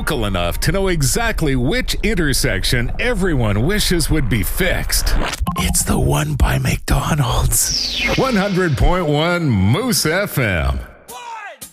local enough to know exactly which intersection everyone wishes would be fixed. It's the one by McDonald's. 100.1 Moose FM.